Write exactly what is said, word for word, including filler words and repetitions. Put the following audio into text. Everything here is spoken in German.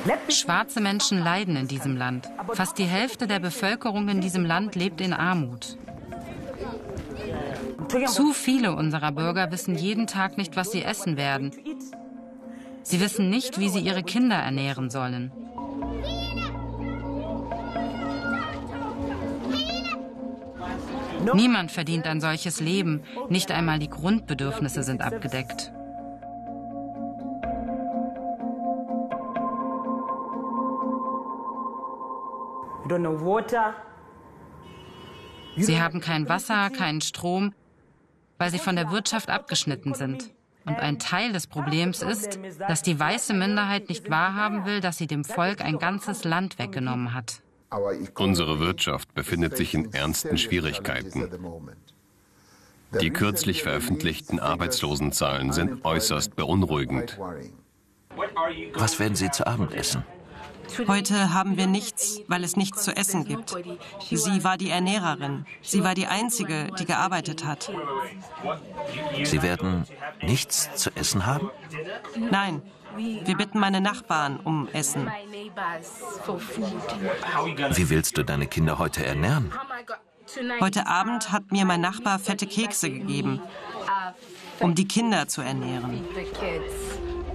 Schwarze Menschen leiden in diesem Land. Fast die Hälfte der Bevölkerung in diesem Land lebt in Armut. Zu viele unserer Bürger wissen jeden Tag nicht, was sie essen werden. Sie wissen nicht, wie sie ihre Kinder ernähren sollen. Niemand verdient ein solches Leben. Nicht einmal die Grundbedürfnisse sind abgedeckt. Sie haben kein Wasser, keinen Strom, weil sie von der Wirtschaft abgeschnitten sind. Und ein Teil des Problems ist, dass die weiße Minderheit nicht wahrhaben will, dass sie dem Volk ein ganzes Land weggenommen hat. Unsere Wirtschaft befindet sich in ernsten Schwierigkeiten. Die kürzlich veröffentlichten Arbeitslosenzahlen sind äußerst beunruhigend. Was werden Sie zu Abend essen? Heute haben wir nichts, weil es nichts zu essen gibt. Sie war die Ernährerin. Sie war die Einzige, die gearbeitet hat. Sie werden nichts zu essen haben? Nein, wir bitten meine Nachbarn um Essen. Wie willst du deine Kinder heute ernähren? Heute Abend hat mir mein Nachbar fette Kekse gegeben, um die Kinder zu ernähren.